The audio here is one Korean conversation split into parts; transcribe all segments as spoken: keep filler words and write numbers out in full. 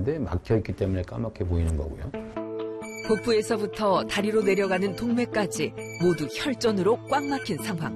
되는데 막혀있기 때문에 까맣게 보이는 거고요. 복부에서부터 다리로 내려가는 동맥까지 모두 혈전으로 꽉 막힌 상황.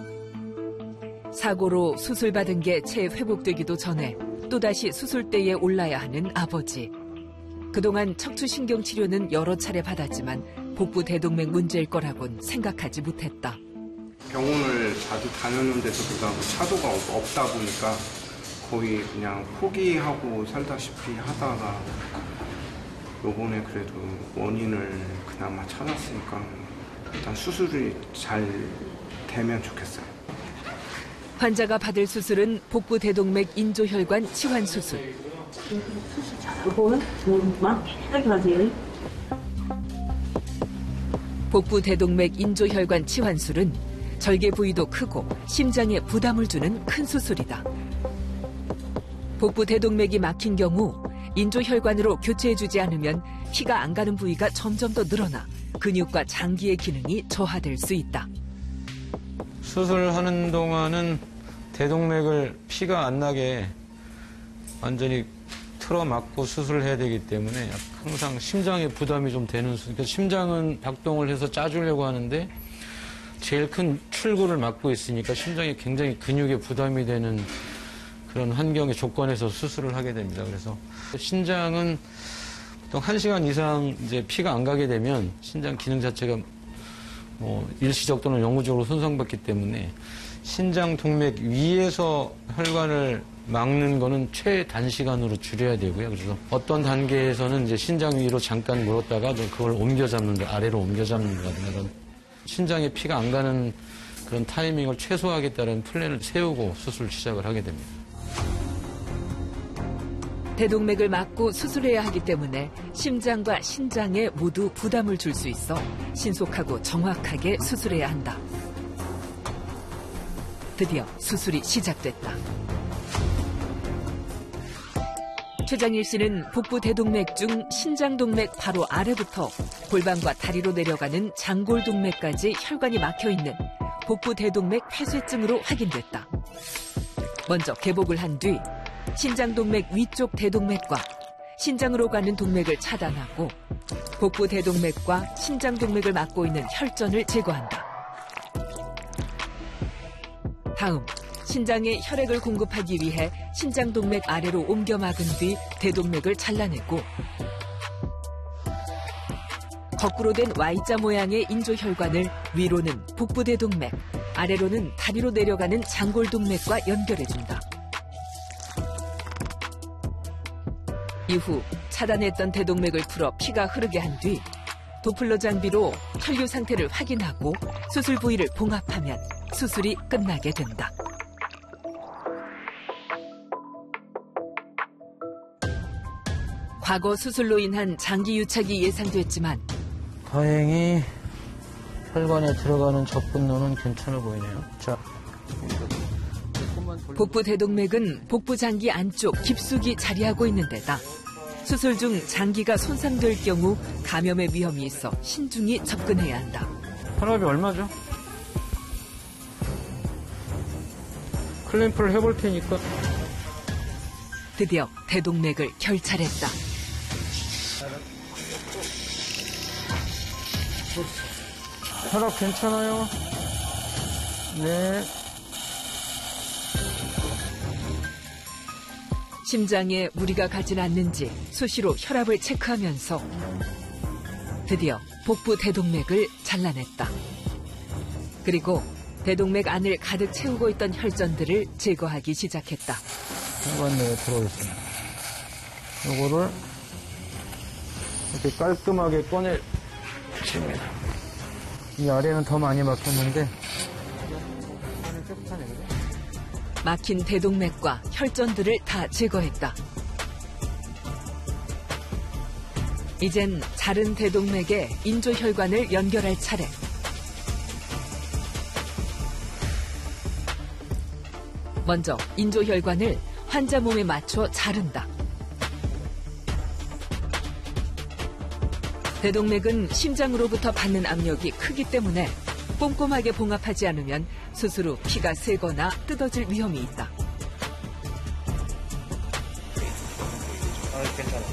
사고로 수술받은 게 채 회복되기도 전에 또다시 수술대에 올라야 하는 아버지. 그동안 척추신경 치료는 여러 차례 받았지만 복부 대동맥 문제일 거라곤 생각하지 못했다. 병원을 자주 다녔는데도 불구하고 차도가 없다 보니까 거의 그냥 포기하고 살다시피 하다가 요번에 그래도 원인을 그나마 찾았으니까 일단 수술이 잘 되면 좋겠어요. 환자가 받을 수술은 복부 대동맥 인조혈관 치환 수술. 수술 잘하고 막 편하게 하세요. 복부 대동맥 인조혈관 치환술은 절개 부위도 크고 심장에 부담을 주는 큰 수술이다. 복부 대동맥이 막힌 경우 인조혈관으로 교체해주지 않으면 피가 안 가는 부위가 점점 더 늘어나 근육과 장기의 기능이 저하될 수 있다. 수술하는 동안은 대동맥을 피가 안 나게 완전히 틀어막고 수술을 해야 되기 때문에 항상 심장에 부담이 좀 되는 수술. 그러니까 심장은 박동을 해서 짜주려고 하는데 제일 큰 출구를 막고 있으니까 심장이 굉장히 근육에 부담이 되는 그런 환경의 조건에서 수술을 하게 됩니다. 그래서 신장은 보통 한 시간 이상 이제 피가 안 가게 되면 신장 기능 자체가 뭐 일시적 또는 영구적으로 손상받기 때문에 신장 동맥 위에서 혈관을 막는 거는 최단시간으로 줄여야 되고요. 그래서 어떤 단계에서는 이제 신장 위로 잠깐 물었다가 좀 그걸 옮겨 잡는 데 아래로 옮겨 잡는 거거든요. 그런 신장에 피가 안 가는 그런 타이밍을 최소화하겠다는 플랜을 세우고 수술 시작을 하게 됩니다. 대동맥을 막고 수술해야 하기 때문에 심장과 신장에 모두 부담을 줄 수 있어 신속하고 정확하게 수술해야 한다. 드디어 수술이 시작됐다. 최장일 씨는 복부 대동맥 중 신장동맥 바로 아래부터 골반과 다리로 내려가는 장골동맥까지 혈관이 막혀있는 복부 대동맥 폐쇄증으로 확인됐다. 먼저 개복을 한 뒤 신장동맥 위쪽 대동맥과 신장으로 가는 동맥을 차단하고 복부 대동맥과 신장동맥을 막고 있는 혈전을 제거한다. 다음, 신장에 혈액을 공급하기 위해 신장동맥 아래로 옮겨 막은 뒤 대동맥을 잘라내고 거꾸로 된 와이자 모양의 인조혈관을 위로는 복부 대동맥, 아래로는 다리로 내려가는 장골동맥과 연결해준다. 이후 차단했던 대동맥을 풀어 피가 흐르게 한 뒤 도플러 장비로 혈류 상태를 확인하고 수술 부위를 봉합하면 수술이 끝나게 된다. 과거 수술로 인한 장기 유착이 예상됐지만 다행히 혈관에 들어가는 접근로는 괜찮아 보이네요. 자, 복부 대동맥은 복부 장기 안쪽 깊숙이 자리하고 있는 데다 수술 중 장기가 손상될 경우 감염의 위험이 있어 신중히 접근해야 한다. 혈압이 얼마죠? 클램프를 해볼 테니까. 드디어 대동맥을 결찰했다. 혈압 괜찮아요? 네. 심장에 무리가 가진 않는지 수시로 혈압을 체크하면서 드디어 복부 대동맥을 잘라냈다. 그리고 대동맥 안을 가득 채우고 있던 혈전들을 제거하기 시작했다. 혈관 내에 들어있습니다. 요거를 이렇게 깔끔하게 꺼내줍니다. 이 아래는 더 많이 막혔는데 막힌 대동맥과 혈전들을 다 제거했다. 이젠 자른 대동맥에 인조혈관을 연결할 차례. 먼저 인조혈관을 환자 몸에 맞춰 자른다. 대동맥은 심장으로부터 받는 압력이 크기 때문에 꼼꼼하게 봉합하지 않으면 수술 후 피가 새거나 뜯어질 위험이 있다.